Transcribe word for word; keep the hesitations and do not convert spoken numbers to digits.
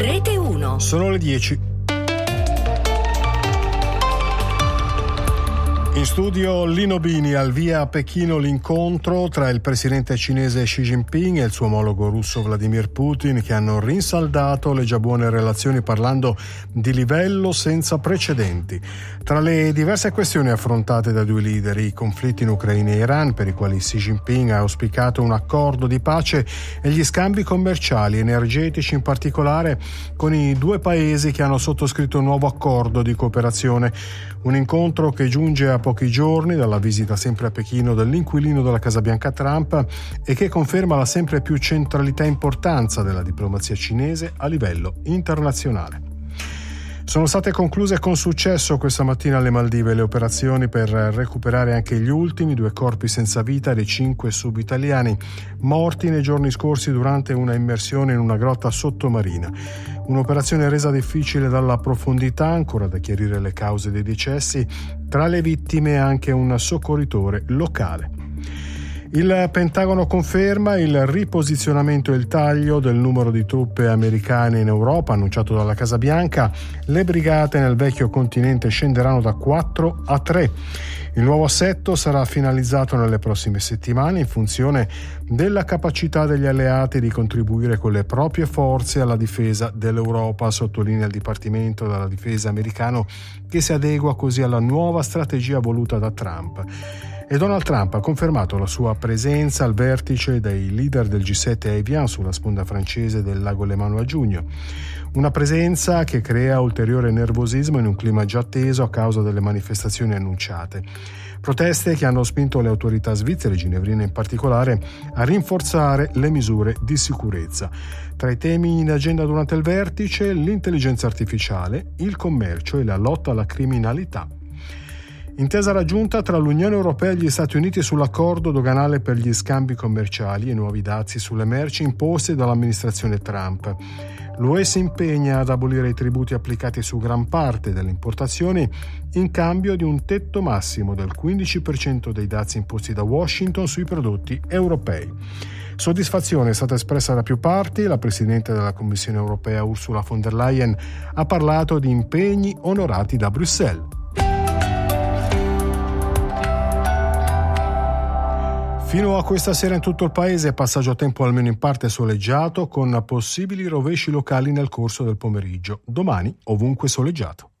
Rete uno. Sono le dieci. In studio Lino Bini. Al via a Pechino l'incontro tra il presidente cinese Xi Jinping e il suo omologo russo Vladimir Putin, che hanno rinsaldato le già buone relazioni parlando di livello senza precedenti. Tra le diverse questioni affrontate dai due leader, i conflitti in Ucraina e Iran, per i quali Xi Jinping ha auspicato un accordo di pace, e gli scambi commerciali energetici, in particolare con i due paesi che hanno sottoscritto un nuovo accordo di cooperazione. Un incontro che giunge a pochi giorni dalla visita sempre a Pechino dell'inquilino della Casa Bianca Trump e che conferma la sempre più centralità e importanza della diplomazia cinese a livello internazionale. Sono state concluse con successo questa mattina alle Maldive le operazioni per recuperare anche gli ultimi due corpi senza vita dei cinque subitaliani morti nei giorni scorsi durante una immersione in una grotta sottomarina. Un'operazione resa difficile dalla profondità, ancora da chiarire le cause dei decessi, tra le vittime anche un soccorritore locale. Il Pentagono conferma il riposizionamento e il taglio del numero di truppe americane in Europa, annunciato dalla Casa Bianca. Le brigate nel vecchio continente scenderanno da quattro a tre. Il nuovo assetto sarà finalizzato nelle prossime settimane in funzione della capacità degli alleati di contribuire con le proprie forze alla difesa dell'Europa, sottolinea il Dipartimento della Difesa americano, che si adegua così alla nuova strategia voluta da Trump. E Donald Trump ha confermato la sua presenza al vertice dei leader del G sette a Evian, sulla sponda francese del lago Lemano, a giugno. Una presenza che crea ulteriore nervosismo in un clima già teso a causa delle manifestazioni annunciate. Proteste che hanno spinto le autorità svizzere, ginevrine in particolare, a rinforzare le misure di sicurezza. Tra i temi in agenda durante il vertice, l'intelligenza artificiale, il commercio e la lotta alla criminalità. Intesa raggiunta tra l'Unione Europea e gli Stati Uniti sull'accordo doganale per gli scambi commerciali e nuovi dazi sulle merci imposte dall'amministrazione Trump. L'U E si impegna ad abolire i tributi applicati su gran parte delle importazioni in cambio di un tetto massimo del quindici per cento dei dazi imposti da Washington sui prodotti europei. Soddisfazione è stata espressa da più parti. La Presidente della Commissione Europea Ursula von der Leyen ha parlato di impegni onorati da Bruxelles. Fino a questa sera in tutto il paese passaggio a tempo almeno in parte soleggiato, con possibili rovesci locali nel corso del pomeriggio. Domani ovunque soleggiato.